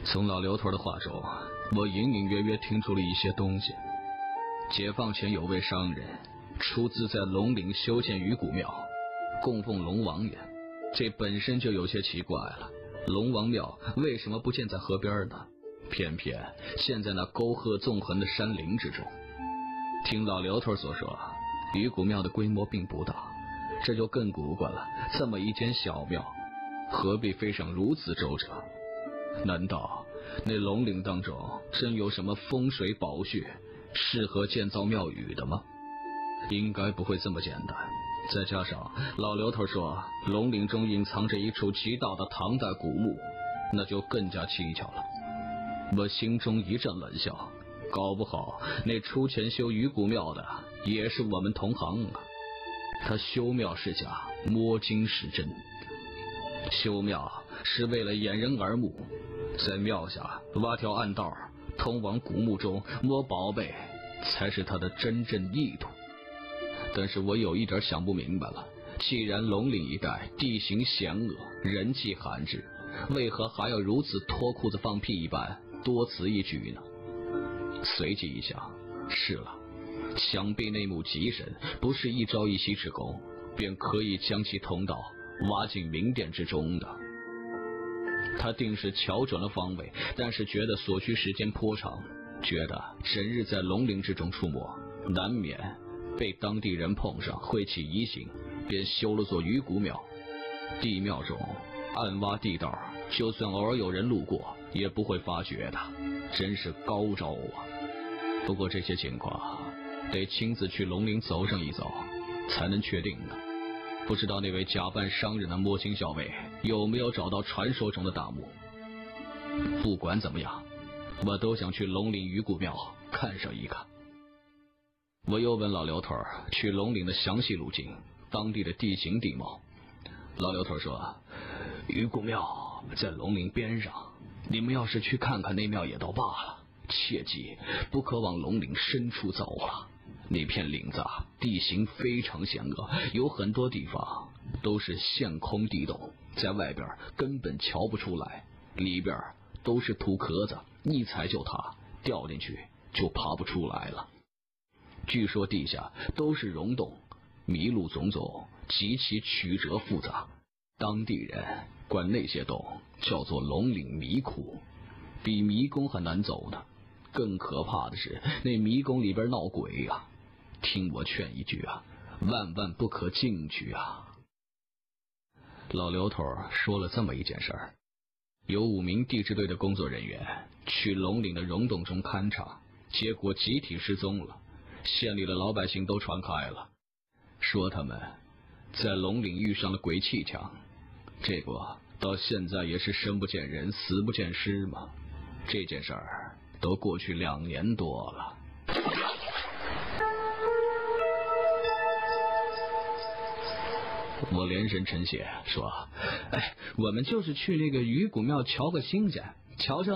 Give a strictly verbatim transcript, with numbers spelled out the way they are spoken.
从老刘头的话中，我隐隐约约听出了一些东西。解放前有位商人出资在龙岭修建鱼骨庙，供奉龙王爷，这本身就有些奇怪了。龙王庙为什么不建在河边呢？偏偏建在那沟壑纵横的山林之中。听老刘头所说，鱼骨庙的规模并不大，这就更古怪了。这么一间小庙，何必费上如此周折？难道那龙岭当中真有什么风水宝穴，适合建造庙宇的吗？应该不会这么简单。再加上老刘头说龙岭中隐藏着一处极大的唐代古墓，那就更加蹊跷了。我心中一阵冷笑，搞不好那出钱修鱼骨庙的也是我们同行啊。他修庙是假，摸金是真。修庙是为了掩人耳目，在庙下挖条暗道通往古墓中摸宝贝，才是他的真正意图。但是我有一点想不明白了，既然龙岭一带地形险恶，人迹罕至，为何还要如此脱裤子放屁一般多此一举呢？随即一想，是了，想必那幕吉神不是一朝一夕之功，便可以将其通道挖进明殿之中的。他定是瞧准了方位，但是觉得所需时间颇长，觉得整日在龙岭之中出没，难免被当地人碰上会起疑心，便修了座鱼骨庙。地庙中暗挖地道，就算偶尔有人路过也不会发觉的，真是高招啊！不过这些情况得亲自去龙岭走上一走才能确定呢。不知道那位假扮商人的摸金校尉有没有找到传说中的大墓。不管怎么样，我都想去龙岭鱼骨庙看上一看。我又问老刘头去龙岭的详细路径，当地的地形地貌。老刘头说，鱼骨庙在龙岭边上，你们要是去看看那庙也都罢了，切记不可往龙岭深处走了。那片岭子地形非常险恶，有很多地方都是陷空地洞，在外边根本瞧不出来，里边都是土壳子，一踩就塌，掉进去就爬不出来了。据说地下都是溶洞，迷路种种，极其曲折复杂，当地人管那些洞叫做龙岭迷窟，比迷宫还难走呢。更可怕的是那迷宫里边闹鬼啊，听我劝一句啊，万万不可进去啊。老刘头说了这么一件事儿，有五名地质队的工作人员去龙岭的溶洞中勘察，结果集体失踪了。县里的老百姓都传开了，说他们在龙岭遇上了鬼气墙，这个到现在也是生不见人死不见尸嘛。这件事儿都过去两年多了。我连声称谢说，哎，我们就是去那个鱼骨庙瞧个新鲜，瞧瞧